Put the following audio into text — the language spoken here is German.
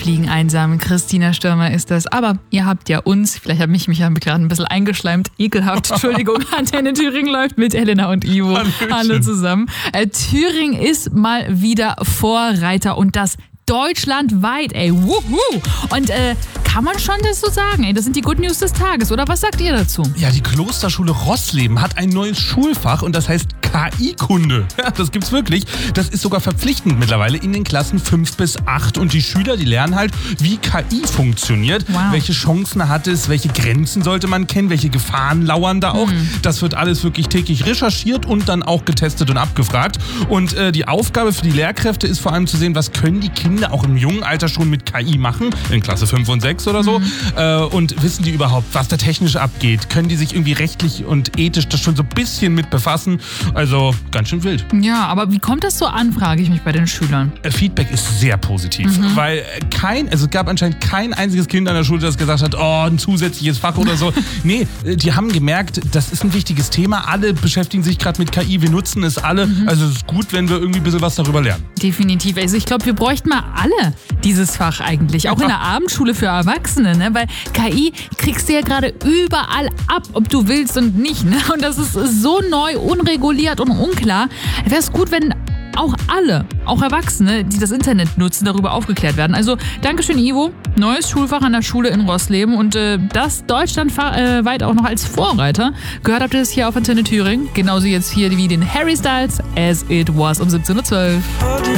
fliegen einsam. Christina Stürmer ist das. Aber ihr habt ja uns, vielleicht habe ich mich ja gerade ein bisschen eingeschleimt, ekelhaft, Entschuldigung, Antenne Thüringen läuft mit Elena und Ivo. Hallöchen. Hallo zusammen. Thüringen ist mal wieder Vorreiter und das deutschlandweit, ey. Wuhu. Und kann man schon das so sagen, ey? Das sind die Good News des Tages, oder was sagt ihr dazu? Ja, die Klosterschule Rossleben hat ein neues Schulfach und das heißt KI-Kunde. Ja, das gibt's wirklich. Das ist sogar verpflichtend mittlerweile in den Klassen 5 bis 8. Und die Schüler, die lernen halt, wie KI funktioniert, welche Chancen hat es, welche Grenzen sollte man kennen, welche Gefahren lauern da auch. Das wird alles wirklich täglich recherchiert und dann auch getestet und abgefragt. Und die Aufgabe für die Lehrkräfte ist vor allem zu sehen, was können die Kinder auch im jungen Alter schon mit KI machen, in Klasse 5 und 6 oder so. Und wissen die überhaupt, was da technisch abgeht? Können die sich irgendwie rechtlich und ethisch das schon so ein bisschen mit befassen? Also ganz schön wild. Ja, aber wie kommt das so an, frage ich mich bei den Schülern. Feedback ist sehr positiv, weil es gab anscheinend kein einziges Kind an der Schule, das gesagt hat, oh, ein zusätzliches Fach oder so. Nee, die haben gemerkt, das ist ein wichtiges Thema. Alle beschäftigen sich gerade mit KI, wir nutzen es alle. Also es ist gut, wenn wir irgendwie ein bisschen was darüber lernen. Definitiv. Also ich glaube, wir bräuchten mal alle dieses Fach eigentlich. Auch in der Abendschule für Erwachsene, ne? Weil KI kriegst du ja gerade überall ab, ob du willst und nicht. Ne? Und das ist so neu, unreguliert und unklar. Wäre es gut, wenn auch alle, auch Erwachsene, die das Internet nutzen, darüber aufgeklärt werden. Also Dankeschön, Ivo. Neues Schulfach an der Schule in Rossleben und das deutschlandweit auch noch als Vorreiter. Gehört habt ihr das hier auf Antenne Thüringen. Genauso jetzt hier wie den Harry Styles, As It Was um 17:12 Uhr.